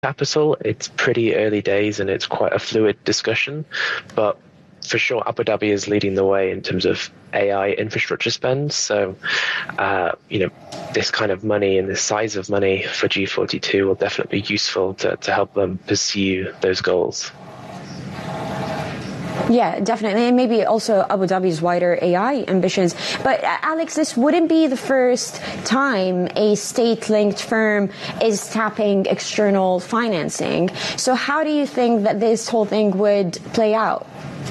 capital, it's pretty early days and it's quite a fluid discussion, but for sure, Abu Dhabi is leading the way in terms of AI infrastructure spend. So, this kind of money and this size of money for G42 will definitely be useful to help them pursue those goals. Yeah, definitely. And maybe also Abu Dhabi's wider AI ambitions. But Alex, this wouldn't be the first time a state-linked firm is tapping external financing. So how do you think that this whole thing would play out?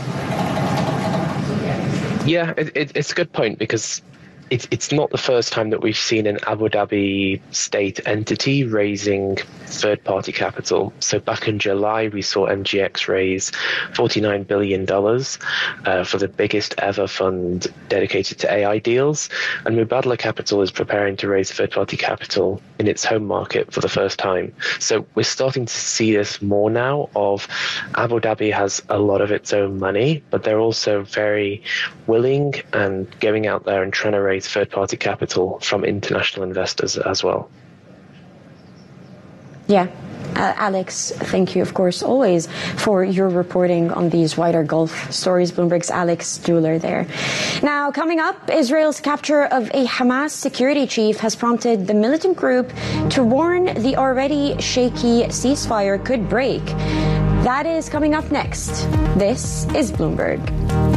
Yeah, it's a good point because it's not the first time that we've seen an Abu Dhabi state entity raising third-party capital. So back in July, we saw MGX raise $49 billion for the biggest ever fund dedicated to AI deals. And Mubadala Capital is preparing to raise third-party capital in its home market for the first time. So we're starting to see this more now of Abu Dhabi has a lot of its own money, but they're also very willing and going out there and trying to raise third-party capital from international investors as well. Yeah. Alex, thank you, of course, always for your reporting on these wider Gulf stories. Bloomberg's Alex Deuler there. Now, coming up, Israel's capture of a Hamas security chief has prompted the militant group to warn the already shaky ceasefire could break. That is coming up next. This is Bloomberg.